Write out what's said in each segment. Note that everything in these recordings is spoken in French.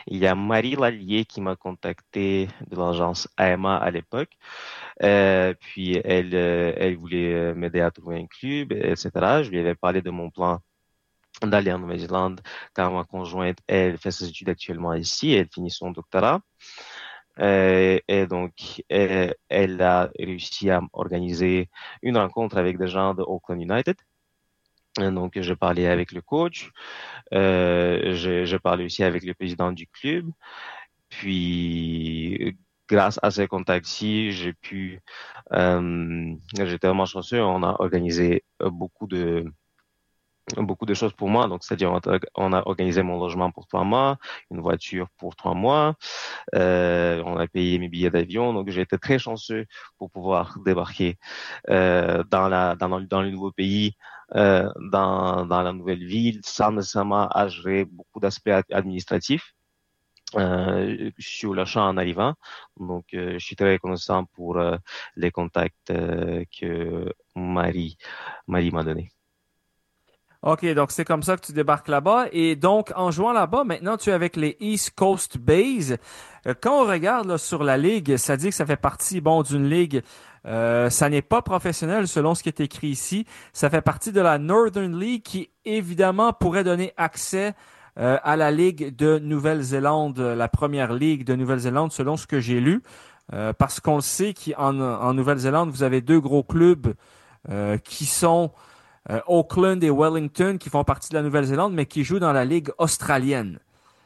Il y a Marie Lallier qui m'a contacté de l'agence AMA à l'époque. Puis elle voulait m'aider à trouver un club, etc. Je lui avais parlé de mon plan d'aller en Nouvelle-Zélande, car ma conjointe, elle fait ses études actuellement ici, elle finit son doctorat. Et donc, elle a réussi à organiser une rencontre avec des gens de Auckland United. Et donc, je parlais avec le coach, je parlais aussi avec le président du club. Puis, grâce à ces contacts-ci, j'étais vraiment chanceux. On a organisé beaucoup de choses pour moi. Donc, c'est-à-dire, on a organisé mon logement pour 3 mois, une voiture pour 3 mois, on a payé mes billets d'avion. Donc, j'ai été très chanceux pour pouvoir débarquer dans le nouveau pays, dans la nouvelle ville, sans nécessairement à gérer beaucoup d'aspects administratifs. Sur le champ en arrivant. Donc, je suis très reconnaissant pour les contacts que Marie m'a donnés. OK, donc c'est comme ça que tu débarques là-bas. Et donc, en jouant là-bas, maintenant, tu es avec les East Coast Bays. Quand on regarde là, sur la ligue, ça dit que ça fait partie, bon, d'une ligue. Ça n'est pas professionnel selon ce qui est écrit ici. Ça fait partie de la Northern League qui, évidemment, pourrait donner accès à la Ligue de Nouvelle-Zélande, la première ligue de Nouvelle-Zélande, selon ce que j'ai lu. Parce qu'on le sait qu'en Nouvelle-Zélande, vous avez deux gros clubs qui sont Auckland et Wellington qui font partie de la Nouvelle-Zélande, mais qui jouent dans la Ligue australienne.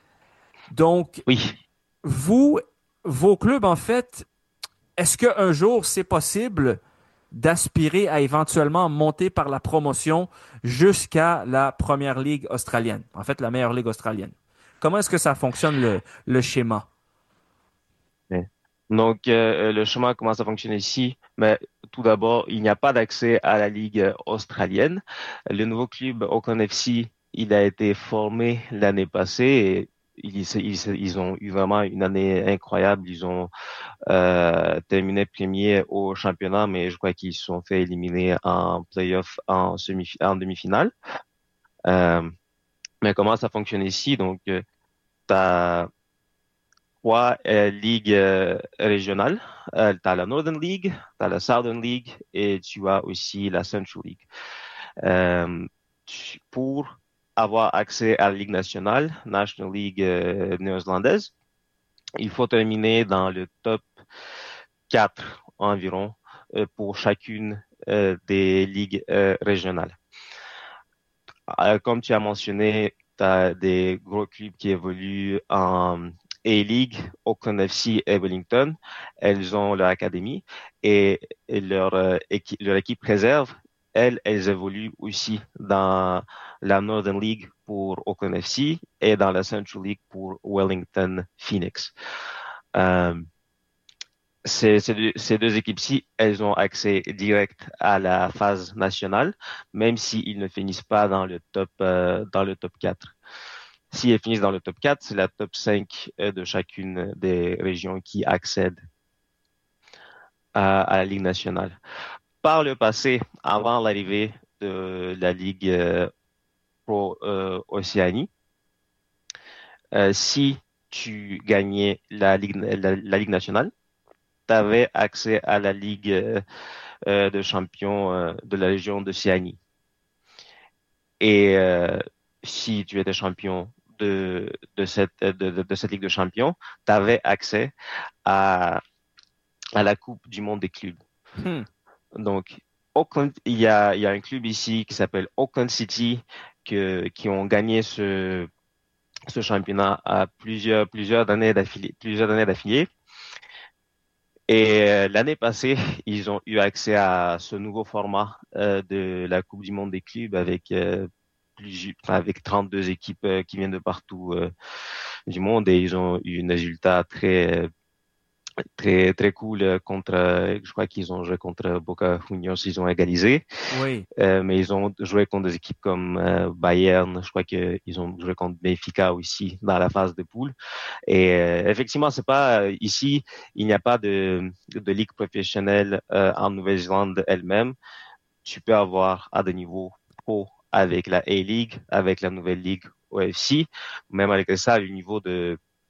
Donc, Oui. vous, vos clubs, en fait, est-ce qu'un jour c'est possible d'aspirer à éventuellement monter par la promotion jusqu'à la première ligue australienne, en fait la meilleure ligue australienne? Comment est-ce que ça fonctionne le schéma? Ouais. Donc, le chemin commence à fonctionner ici, mais tout d'abord, il n'y a pas d'accès à la Ligue australienne. Le nouveau club Auckland FC, il a été formé l'année passée et ils ont eu vraiment une année incroyable. Ils ont terminé premier au championnat, mais je crois qu'ils se sont fait éliminer en playoff en demi-finale. Euh, mais comment ça fonctionne ici? Donc, tu as trois ligues régionales. Tu as la Northern League, tu as la Southern League et tu as aussi la Central League. Euh, pour avoir accès à la Ligue nationale, National League néo-zélandaise, il faut terminer dans le top 4 environ pour chacune des ligues régionales. Comme tu as mentionné, tu as des gros clubs qui évoluent en A-League, Auckland FC et Wellington. Elles ont leur académie et leur équipe réserve, elles évoluent aussi dans la Northern League pour Auckland FC et dans la Central League pour Wellington Phoenix. Euh, ces deux équipes-ci, elles ont accès direct à la phase nationale, même s'ils ne finissent pas dans le top 4. Si elles finissent dans le top 4, c'est la top 5 de chacune des régions qui accèdent à la Ligue nationale. Par le passé, avant l'arrivée de la Ligue Pro Océanie, si tu gagnais la Ligue nationale, tu avais accès à la Ligue de champions de la région d'Océanie. Et si tu étais champion de cette Ligue de champions, tu avais accès à, à la Coupe du monde des clubs. Hmm. Donc, Auckland, il y a un club ici qui s'appelle Auckland City qui ont gagné ce championnat à plusieurs années d'affilée. Et l'année passée, ils ont eu accès à ce nouveau format de la Coupe du monde des clubs avec 32 équipes qui viennent de partout du monde et ils ont eu un résultat très cool contre, je crois qu'ils ont joué contre Boca Juniors, ils ont égalisé. Oui. Mais ils ont joué contre des équipes comme Bayern, je crois qu'ils ont joué contre Benfica aussi dans la phase de poule. Et effectivement, c'est pas ici, il n'y a pas de ligue professionnelle en Nouvelle-Zélande elle-même. Tu peux avoir à des niveaux pro avec la A-League, avec la nouvelle ligue OFC, même avec ça, le niveau